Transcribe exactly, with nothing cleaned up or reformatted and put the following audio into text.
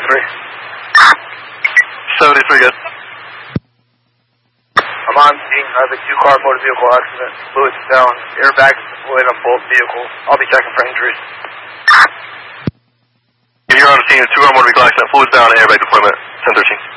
seventy-three. seventy-three, good. I'm on scene. I have a two-car motor vehicle accident. Fluids down. Airbags deployed on both vehicles. I'll be checking for injuries. If you're on scene, two-car motor vehicle accident. Fluids down, airbag deployment. ten thirteen.